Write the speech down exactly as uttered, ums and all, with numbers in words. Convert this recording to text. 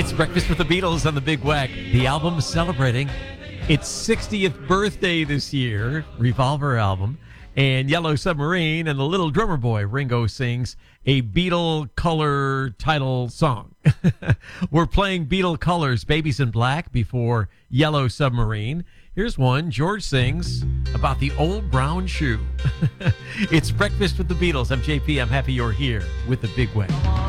It's Breakfast with the Beatles on the Big Wack. The album celebrating its sixtieth birthday this year, Revolver album. And Yellow Submarine and the Little Drummer Boy, Ringo, sings a Beatle color title song. We're playing Beatle colors, Babies in Black, before Yellow Submarine. Here's one. George sings about the old brown shoe. It's Breakfast with the Beatles. I'm J P. I'm happy you're here with the Big Wack.